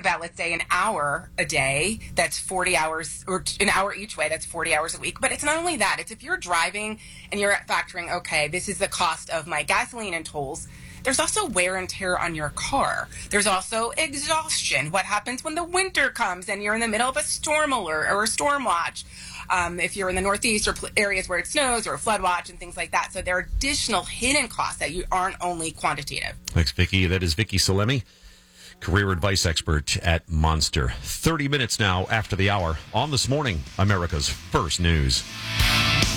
about, let's say, an hour a day, that's 40 hours, or an hour each way, that's 40 hours a week. But it's not only that. It's if you're driving and you're factoring, okay, this is the cost of my gasoline and tolls. There's also wear and tear on your car. There's also exhaustion. What happens when the winter comes and you're in the middle of a storm alert or a storm watch? If you're in the Northeast or areas where it snows or a flood watch and things like that. So there are additional hidden costs that you aren't only quantitative. Thanks, Vicki. That is Vicki Salemi, career advice expert at Monster. 30 minutes now after the hour on This Morning, America's First News.